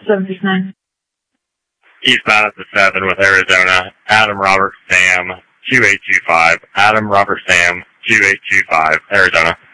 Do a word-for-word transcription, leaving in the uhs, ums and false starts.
seven six nine. Eastbound at the seven with Arizona, Adam Robert Sam, two eight two five. Adam Robert Sam, two eight two five, Arizona.